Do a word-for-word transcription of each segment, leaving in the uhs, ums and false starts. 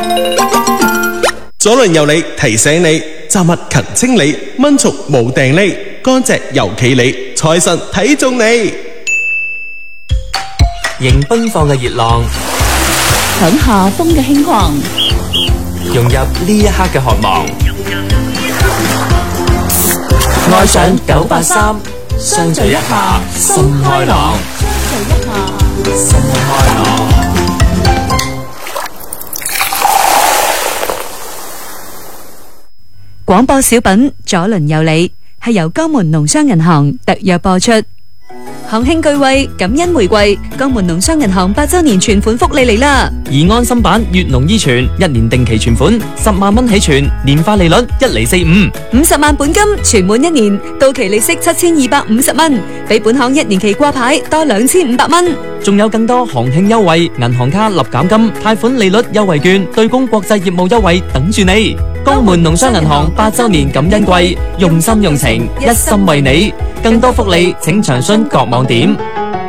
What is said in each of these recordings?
左鄰右里提醒你，雜物勤清理，蚊蟲無定匿，乾淨尤企理，財神睇中你。 迎奔放嘅熱浪， 享夏風嘅輕狂， 融入呢一刻嘅渴望，愛上九八三，相聚一下心開朗， 相聚一下心開朗。 廣播小品左鄰右里係由江門農商銀行特約播出。行慶巨惠，感恩玫瑰，江門農商銀行八周年存款福利嚟啦！ 而安心版粵農依存一年定期存款十萬蚊起存，年化利率一厘四五， 五十萬本金存滿一年，到期利息七千二百五十蚊，比本行一年期掛牌多兩千五百蚊。 仲有更多行慶優惠、銀行卡立減金、貸款利率優惠券、對公國際業務優惠等住你。江門農商銀行八周年感恩季，用心用情，一心為你。更多福利請詳詢各網點。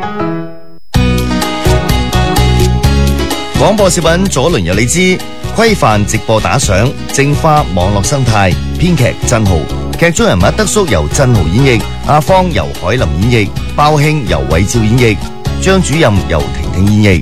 廣播小品左鄰右里之規範直播打賞，淨化網絡生態。編劇曾浩，劇中人物德叔由曾浩演繹，阿芳由海林演繹，包興由韋照演繹，張主任由婷婷演繹。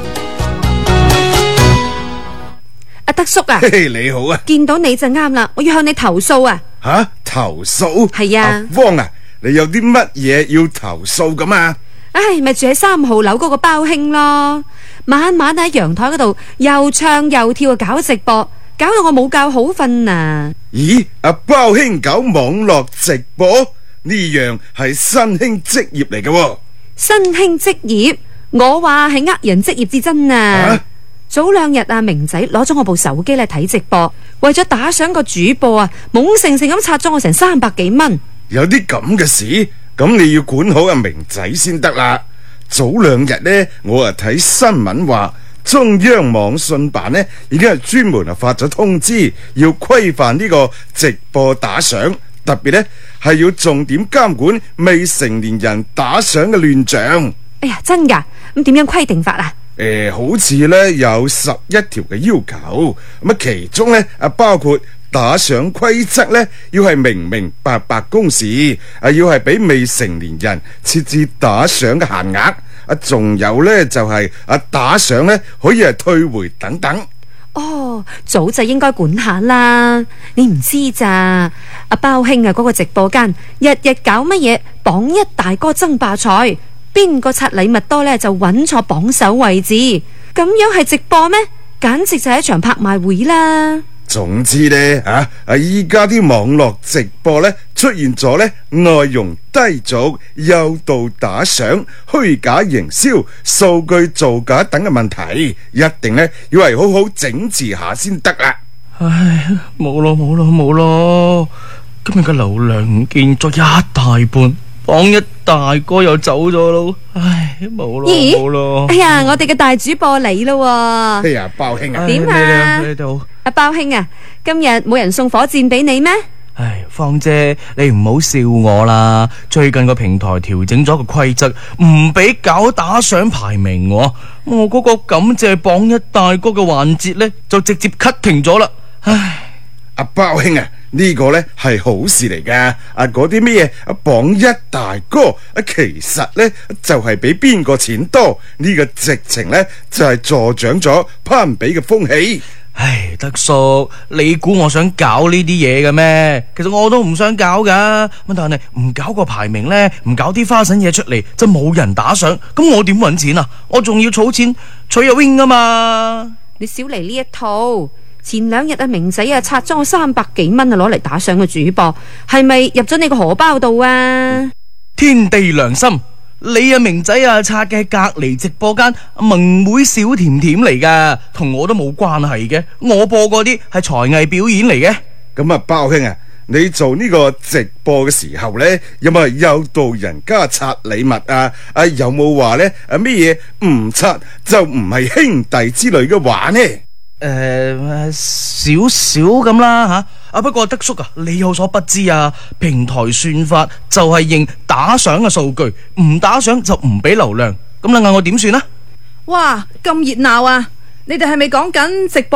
阿德叔啊， 嘿嘿，你好啊， 見到你就啱啦，我要向你投訴啊！ 吓，投訴？ 係啊， 阿芳啊，你有啲乜嘢要投訴咁啊？ 唉，咪住喺三號樓嗰個包興咯，晚晚喺陽台嗰度又唱又跳搞直播，搞到我冇覺好瞓啊！ 咦，阿包興搞網絡直播呢樣係新興職業嚟嘅？ 新興職業？我話係呃人職業至真啊！啊早兩日阿明仔攞咗我部手機嚟睇直播，為咗打賞個主播啊，懵盛盛咁拆咗我成三百幾蚊。 有啲咁嘅事，咁你要管好阿明仔先得啦。早兩日呢，我啊睇新聞話，中央網信辦呢已經係專門啊發咗通知，要規範呢個直播打賞，特別呢係要重點監管未成年人打賞嘅亂象。 哎呀，真噶？咁點樣規定法啊？ 誒、呃，好似咧有十一條嘅要求，咁啊其中咧啊包括打賞規則咧要係明明白白公示，啊要係俾未成年人設置打賞嘅限額，啊仲有咧就係、是、啊打賞咧可以係退回等等。 哦，早就應該管下啦，你唔知咋？阿包興啊嗰個直播間日日搞乜嘢榜一大哥爭霸賽。邊個拆禮物多呢，就穩坐榜首位置，咁樣係直播咩？簡直就係一場拍賣會啦！ 總之呢，啊啊依家啲網絡直播呢出現咗呢內容低俗、誘導打賞、虛假營銷、數據造假等嘅問題，一定呢要係好好整治下先得啦。 唉，冇咯冇咯冇咯，今日嘅流量唔見咗一大半。榜一大哥又走咗咯，唉，冇咯冇咯。 哎呀，我哋嘅大主播嚟咯。 哎呀，包興啊， 點啊？ 呢度阿包興啊，今日冇人送火箭俾你咩？ 唉，芳姐，你唔好笑我啦。最近個平台調整咗個規則，唔俾搞打賞排名，我嗰個感謝榜一大哥嘅環節呢，就直接 cut 停咗啦。唉， 阿包興啊。呢個呢係好事嚟噶，啊嗰啲咩嘢榜一大哥啊，其實呢就係比邊個錢多，呢個直情呢就係助長咗攀比嘅風氣。 唉，德叔，你估我想搞呢啲嘢嘅咩？其實我都唔想搞噶，咁但係唔搞個排名呢，唔搞啲花神嘢出嚟，就冇人打賞，咁我點搵錢啊？我仲要儲錢取阿 win 啊嘛！ 你少嚟呢一套。前兩日阿明仔啊拆咗我三百幾蚊啊，攞嚟打賞個主播，係咪入咗你個荷包度啊？ 天地良心，你阿明仔啊拆嘅隔籬直播間萌妹小甜甜嚟噶，同我都冇關係嘅。我播嗰啲係才藝表演嚟嘅。 咁啊，包兄啊，你做呢個直播嘅時候呢，有冇誘導人家拆禮物啊？啊，有冇話呢？啊咩嘢唔拆就唔係兄弟之類嘅話呢？ 誒、呃，少少咁啦吓，啊不過德叔啊，你有所不知啊，平台算法就係認打賞嘅數據，唔打賞就唔俾流量，咁你嗌我點算啊？ 哇，咁熱鬧啊！你哋係咪講緊直播？